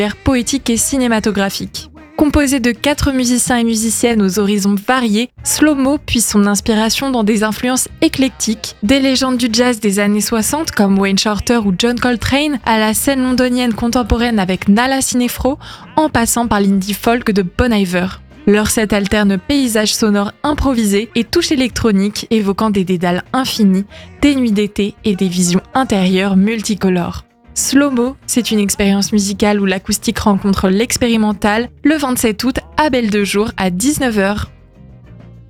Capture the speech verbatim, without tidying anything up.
poétique et cinématographique. Composé de quatre musiciens et musiciennes aux horizons variés, Slow Mo puise son inspiration dans des influences éclectiques, des légendes du jazz des années soixante comme Wayne Shorter ou John Coltrane, à la scène londonienne contemporaine avec Nala Cinefro, en passant par l'indie folk de Bon Iver. Leur set alterne paysages sonores improvisés et touches électroniques évoquant des dédales infinis, des nuits d'été et des visions intérieures multicolores. Slow Mo, c'est une expérience musicale où l'acoustique rencontre l'expérimental le vingt-sept août à Belle de Jour à dix-neuf heures.